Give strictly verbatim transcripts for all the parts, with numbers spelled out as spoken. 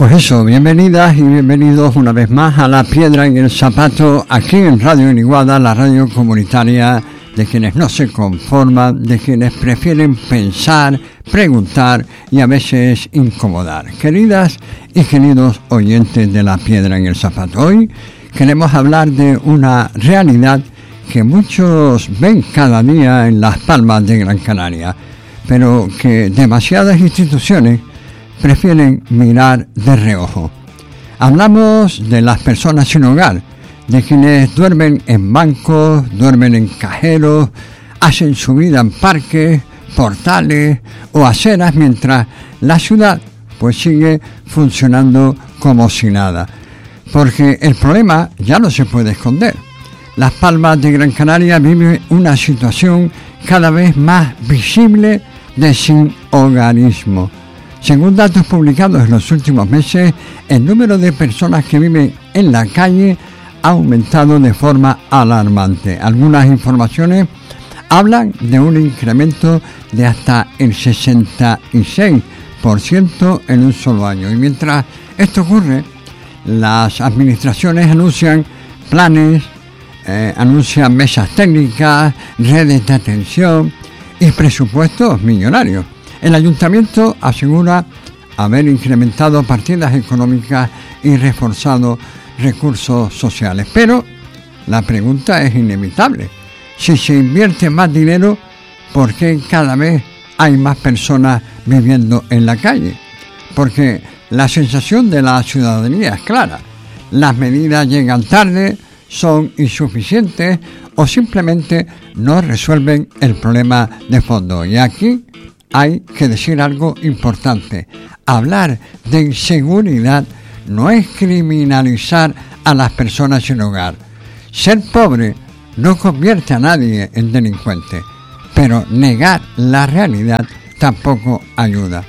Pues eso, bienvenidas y bienvenidos una vez más a La Piedra en el Zapato, aquí en Radio Iniguada, la radio comunitaria de quienes no se conforman, de quienes prefieren pensar, preguntar y a veces incomodar. Queridas y queridos oyentes de La Piedra en el Zapato, hoy queremos hablar de una realidad que muchos ven cada día en Las Palmas de Gran Canaria, pero que demasiadas instituciones prefieren mirar de reojo. Hablamos de las personas sin hogar, de quienes duermen en bancos, duermen en cajeros, hacen su vida en parques, portales o aceras, mientras la ciudad pues sigue funcionando como si nada. Porque el problema ya no se puede esconder. Las Palmas de Gran Canaria vive una situación cada vez más visible de sin hogarismo. Según datos publicados en los últimos meses, el número de personas que viven en la calle ha aumentado de forma alarmante. Algunas informaciones hablan de un incremento de hasta el sesenta y seis por ciento en un solo año. Y mientras esto ocurre, las administraciones anuncian planes, eh, anuncian mesas técnicas, redes de atención y presupuestos millonarios. El ayuntamiento asegura haber incrementado partidas económicas y reforzado recursos sociales. Pero la pregunta es inevitable. Si se invierte más dinero, ¿por qué cada vez hay más personas viviendo en la calle? Porque la sensación de la ciudadanía es clara. Las medidas llegan tarde, son insuficientes o simplemente no resuelven el problema de fondo. Y aquí hay que decir algo importante. Hablar de inseguridad no es criminalizar a las personas sin hogar. Ser pobre no convierte a nadie en delincuente, pero negar la realidad tampoco ayuda.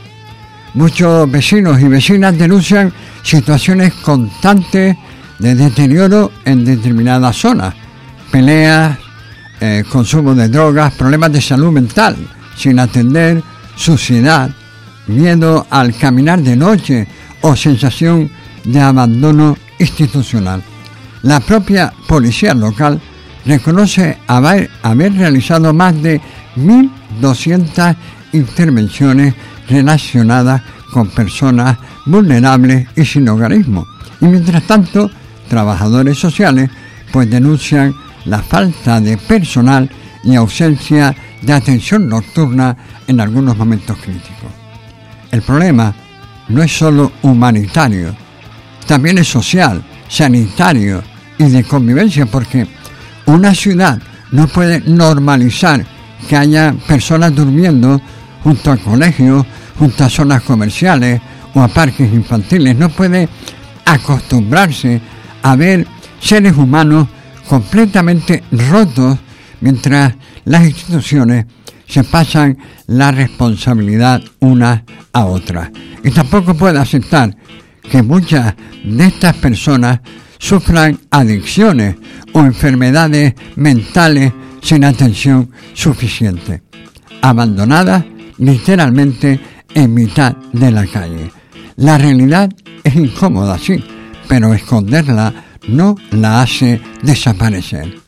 Muchos vecinos y vecinas denuncian situaciones constantes de deterioro en determinadas zonas, peleas, eh, consumo de drogas, problemas de salud mental sin atender, suciedad, miedo al caminar de noche o sensación de abandono institucional. La propia policía local reconoce haber, haber realizado más de mil doscientas intervenciones relacionadas con personas vulnerables y sin hogarismo. Y mientras tanto, trabajadores sociales pues denuncian la falta de personal y ausencia de atención nocturna en algunos momentos críticos. El problema no es solo humanitario, también es social, sanitario y de convivencia, porque una ciudad no puede normalizar que haya personas durmiendo junto a colegios, junto a zonas comerciales o a parques infantiles. No puede acostumbrarse a ver seres humanos completamente rotos mientras las instituciones se pasan la responsabilidad unas a otras. Y tampoco puede aceptar que muchas de estas personas sufran adicciones o enfermedades mentales sin atención suficiente, abandonadas literalmente en mitad de la calle. La realidad es incómoda, sí, pero esconderla no la hace desaparecer.